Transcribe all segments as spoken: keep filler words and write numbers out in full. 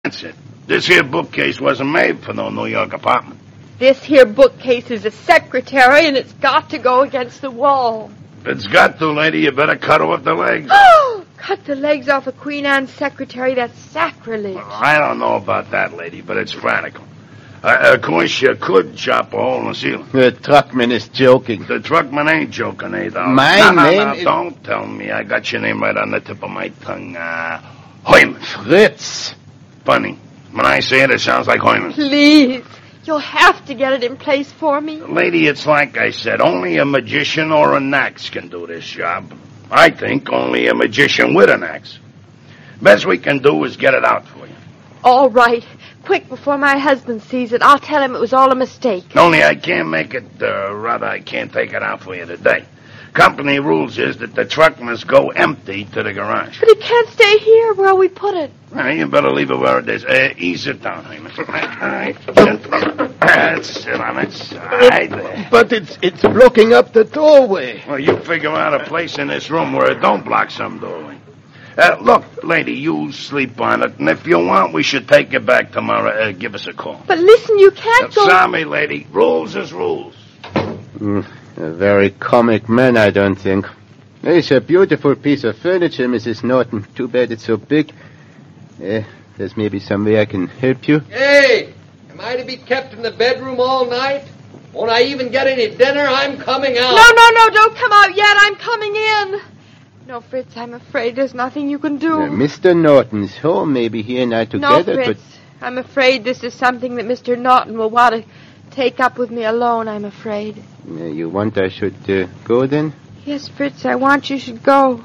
That's it. This here bookcase wasn't made for no New York apartment. This here bookcase is a secretary, and it's got to go against the wall. If it's got to, lady, you better cut off the legs. Oh, cut the legs off of Queen Anne's secretary. That's sacrilege. Well, I don't know about that, lady, but it's radical. Uh, of course, you could chop a hole in the ceiling. The truckman is joking. The truckman ain't joking, eh, though? My no, no, name no, is... Don't tell me. I got your name right on the tip of my tongue. Uh, Hoyman. Fritz. Funny. When I say it, it sounds like Hoyman. Please. You'll have to get it in place for me. Lady, it's like I said. Only a magician or an axe can do this job. I think only a magician with an axe. Best we can do is get it out for you. All right. Quick, before my husband sees it, I'll tell him it was all a mistake. Only I can't make it, uh, rather I can't take it out for you today. Company rules is that the truck must go empty to the garage. But it can't stay here. Where'll we put it? Now, you better leave it where it is. Uh, ease it down, Hyman. All right. That's it on its side there. But it's it's blocking up the doorway. Well, you figure out a place in this room where it don't block some doorway. Uh, look, lady, you sleep on it, and if you want, we should take it back tomorrow. Uh, give us a call. But listen, you can't Now, go... sorry, lady. Rules is rules. Mm, a very comic man, I don't think. It's a beautiful piece of furniture, Missus Norton. Too bad it's so big. Uh, there's maybe some way I can help you. Hey, am I to be kept in the bedroom all night? Won't I even get any dinner? I'm coming out. No, no, no, don't come out yet. I'm coming in. No, Fritz, I'm afraid there's nothing you can do. Uh, Mister Norton's home may be he and I together, no, Fritz, but... I'm afraid this is something that Mister Norton will want to take up with me alone, I'm afraid. Uh, you want I should uh, go then? Yes, Fritz, I want you should go.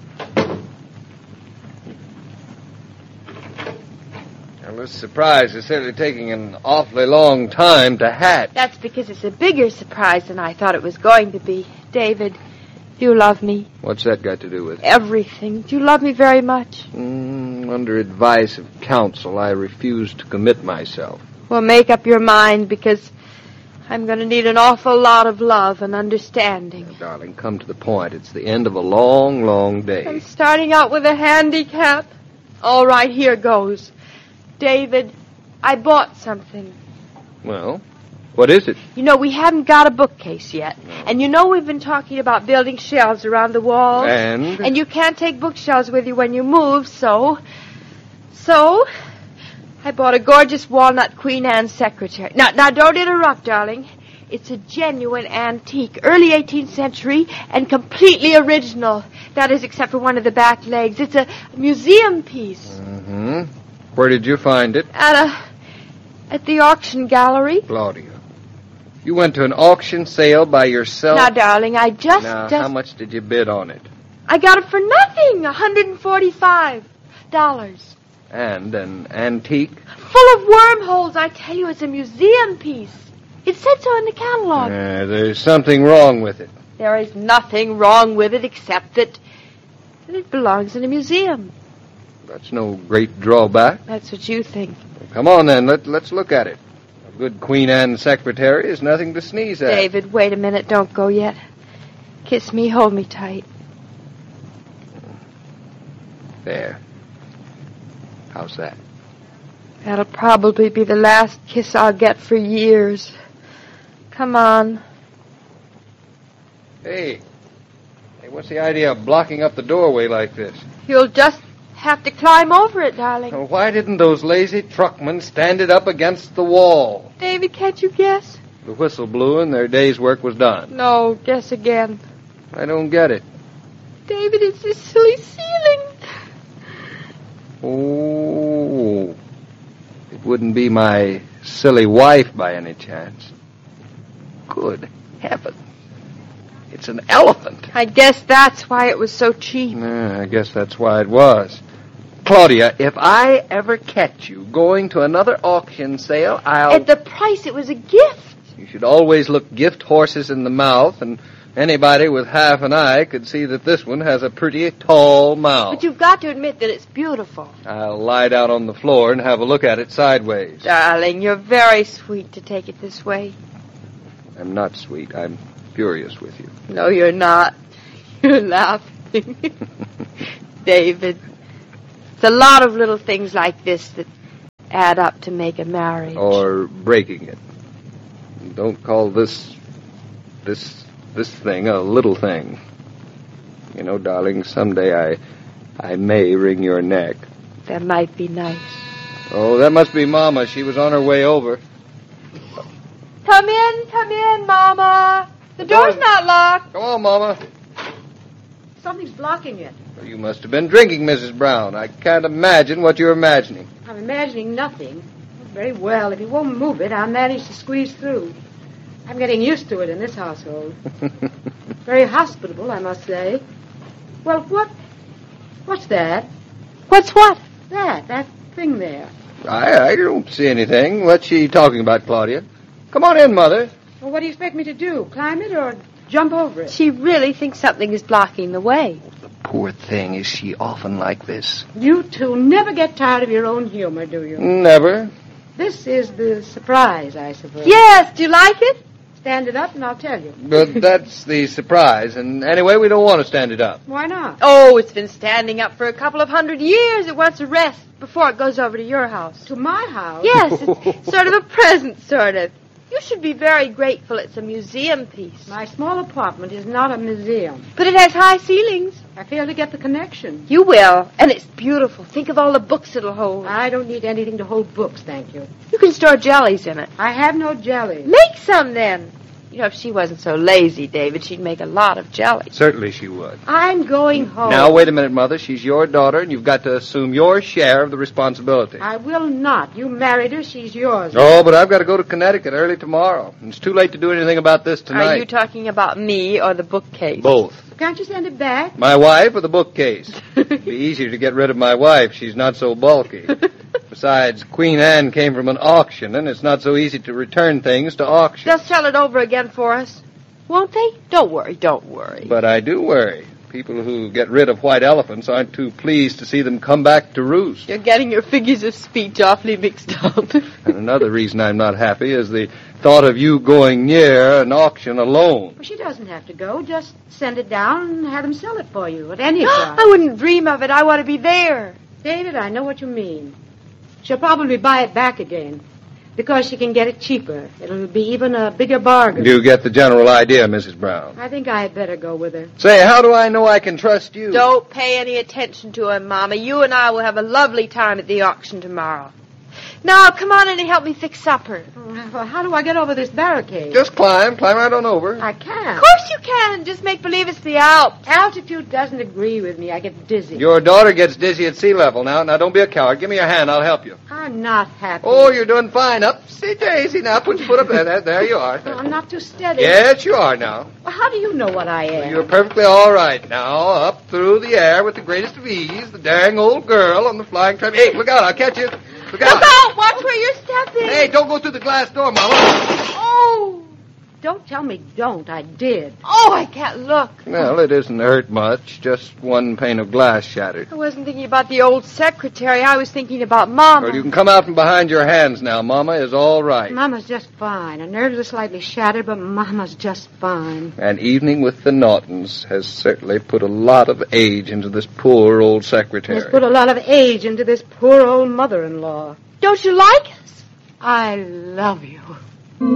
Well, this surprise is certainly taking an awfully long time to hatch. That's because it's a bigger surprise than I thought it was going to be. David, do you love me? What's that got to do with it? Everything. Do you love me very much? Mm, under advice of counsel, I refuse to commit myself. Well, make up your mind, because I'm going to need an awful lot of love and understanding. Now, darling, come to the point. It's the end of a long, long day. I'm starting out with a handicap. All right, here goes. David, I bought something. Well, what is it? You know, we haven't got a bookcase yet. And you know we've been talking about building shelves around the walls. And? And you can't take bookshelves with you when you move, so... So... I bought a gorgeous walnut Queen Anne secretary. Now, now, don't interrupt, darling. It's a genuine antique, early eighteenth century, and completely original. That is, except for one of the back legs. It's a museum piece. Mm-hmm. Where did you find it? At a... at the auction gallery. Claudia, you went to an auction sale by yourself? Now, darling, I just... Now, just... how much did you bid on it? I got it for nothing. one hundred forty-five dollars. And an antique? Full of wormholes, I tell you. It's a museum piece. It said so in the catalog. Uh, there's something wrong with it. There is nothing wrong with it except that, that it belongs in a museum. That's no great drawback. That's what you think. Well, come on, then. Let, let's look at it. A good Queen Anne secretary is nothing to sneeze at. David, wait a minute. Don't go yet. Kiss me. Hold me tight. There. How's that? That'll probably be the last kiss I'll get for years. Come on. Hey. Hey, what's the idea of blocking up the doorway like this? You'll just have to climb over it, darling. Well, why didn't those lazy truckmen stand it up against the wall? David, can't you guess? The whistle blew and their day's work was done. No, guess again. I don't get it. David, it's this silly ceiling. Oh, it wouldn't be my silly wife by any chance. Good heaven. It's an elephant. I guess that's why it was so cheap. Yeah, I guess that's why it was. Claudia, if I ever catch you going to another auction sale, I'll... At the price, it was a gift. You should always look gift horses in the mouth, and anybody with half an eye could see that this one has a pretty tall mouth. But you've got to admit that it's beautiful. I'll lie down on the floor and have a look at it sideways. Darling, you're very sweet to take it this way. I'm not sweet. I'm furious with you. No, you're not. You're laughing. David, it's a lot of little things like this that add up to make a marriage. Or breaking it. Don't call this, this, this thing a little thing. You know, darling, someday I, I may wring your neck. That might be nice. Oh, that must be Mama. She was on her way over. Come in, come in, Mama. The door's not locked. Come on, Mama. Something's blocking it. Well, you must have been drinking, Missus Brown. I can't imagine what you're imagining. I'm imagining nothing. Very well. If you won't move it, I'll manage to squeeze through. I'm getting used to it in this household. Very hospitable, I must say. Well, what? What's that? What's what? That, that thing there. I, I don't see anything. What's she talking about, Claudia? Come on in, Mother. Well, what do you expect me to do? Climb it or jump over it? She really thinks something is blocking the way. Poor thing, is she often like this? You two never get tired of your own humor, do you? Never. This is the surprise, I suppose. Yes, do you like it? Stand it up and I'll tell you. But that's the surprise. And anyway, we don't want to stand it up. Why not? Oh, it's been standing up for a couple of hundred years. It wants a rest before it goes over to your house. To my house? Yes, it's sort of a present, sort of. You should be very grateful it's a museum piece. My small apartment is not a museum. But it has high ceilings. I fail to get the connection. You will, and it's beautiful. Think of all the books it'll hold. I don't need anything to hold books, thank you. You can store jellies in it. I have no jelly. Make some, then. You know, if she wasn't so lazy, David, she'd make a lot of jelly. Certainly she would. I'm going home. Now, wait a minute, Mother. She's your daughter, and you've got to assume your share of the responsibility. I will not. You married her. She's yours. Oh, but I've got to go to Connecticut early tomorrow. It's too late to do anything about this tonight. Are you talking about me or the bookcase? Both. Can't you send it back? My wife or the bookcase? It'd be easier to get rid of my wife. She's not so bulky. Besides, Queen Anne came from an auction, and it's not so easy to return things to auction. They'll sell it over again for us. Won't they? Don't worry, don't worry. But I do worry. People who get rid of white elephants aren't too pleased to see them come back to roost. You're getting your figures of speech awfully mixed up. And another reason I'm not happy is the thought of you going near an auction alone. Well, she doesn't have to go. Just send it down and have them sell it for you at any price. I wouldn't dream of it. I want to be there. David, I know what you mean. She'll probably buy it back again. Because she can get it cheaper. It'll be even a bigger bargain. You get the general idea, Missus Brown. I think I had better go with her. Say, how do I know I can trust you? Don't pay any attention to him, Mama. You and I will have a lovely time at the auction tomorrow. Now, come on in and help me fix supper. Well, how do I get over this barricade? Just climb. Climb right on over. I can't. Of course you can. Just make believe it's the Alps. Altitude doesn't agree with me. I get dizzy. Your daughter gets dizzy at sea level now. Now, don't be a coward. Give me your hand. I'll help you. I'm not happy. Oh, you're doing fine. Up. See, Daisy. Now, put your foot up there. There, there you are. Well, I'm not too steady. Yes, you are now. Well, how do you know what I am? You're perfectly all right now. Up through the air with the greatest of ease. The dang old girl on the flying trap. Hey, look out. I'll catch you. Look out. Look out! Watch where you're stepping. Hey, don't go through the glass door, Mama. Oh! Don't tell me don't. I did. Oh, I can't look. Well, it isn't hurt much. Just one pane of glass shattered. I wasn't thinking about the old secretary. I was thinking about Mama. Well, you can come out from behind your hands now. Mama is all right. Mama's just fine. Her nerves are slightly shattered, but Mama's just fine. An evening with the Naughtons has certainly put a lot of age into this poor old secretary. Has put a lot of age into this poor old mother-in-law. Don't you like us? I love you.